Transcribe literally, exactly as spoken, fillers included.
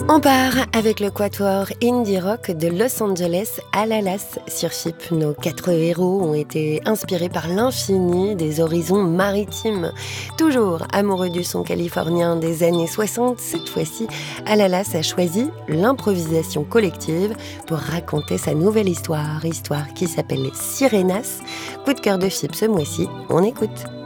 On part avec le quatuor indie rock de Los Angeles à Dallas sur F I P. Nos quatre héros ont été inspirés par l'infini des horizons maritimes. Toujours amoureux du son californien des années soixante, cette fois-ci, Alalas a choisi l'improvisation collective pour raconter sa nouvelle histoire, histoire qui s'appelle Sirenas. Coup de cœur de F I P ce mois-ci, on écoute.